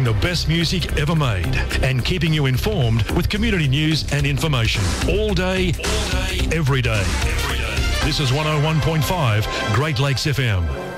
playing the best music ever made and keeping you informed with community news and information. All day, every day. This is 101.5 Great Lakes FM.